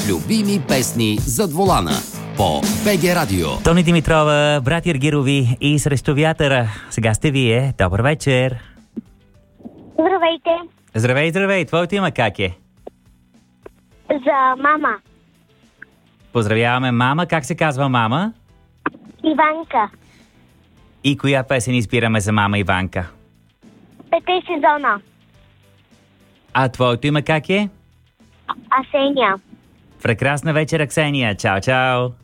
Любими песни зад волана по БГ Радио. Тони Димитрова, брат Иргирови и Срещу вятъра. Сега сте вие. Добър вечер. Здравейте. Здравей, здравей. Твоето име как е? За мама. Поздравяваме мама. Как се казва мама? Иванка. И коя песен избираме за мама Иванка? Пете сезона. А твоето име как е? Асения. Прекрасна вечер, Аксения. Чао, чао.